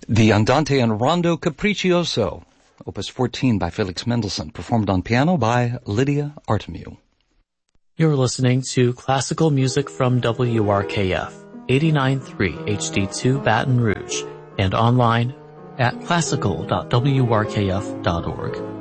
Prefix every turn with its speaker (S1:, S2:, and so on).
S1: The Andante and Rondo Capriccioso, Opus 14 by Felix Mendelssohn, performed on piano by Lydia Artemiou.
S2: You're listening to classical music from WRKF, 89.3 HD2 Baton Rouge, and online at classical.wrkf.org.